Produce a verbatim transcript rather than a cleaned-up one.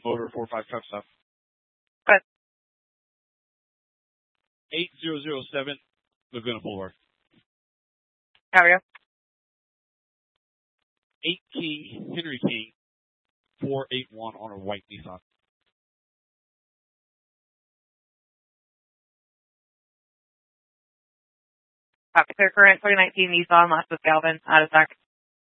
Motor four five truck stop. Good. eight zero zero seven, Laguna Boulevard. How are you? eight King, Henry King, four eight one on a white Nissan. Copy, sir. Current twenty nineteen Nissan, last with Galvin, out of stock.